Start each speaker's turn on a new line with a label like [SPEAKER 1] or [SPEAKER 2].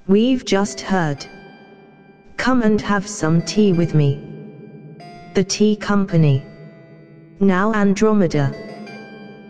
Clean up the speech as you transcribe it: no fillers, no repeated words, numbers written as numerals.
[SPEAKER 1] We've just heard. Come and have some tea with me. The Tea Company. Now Andromeda.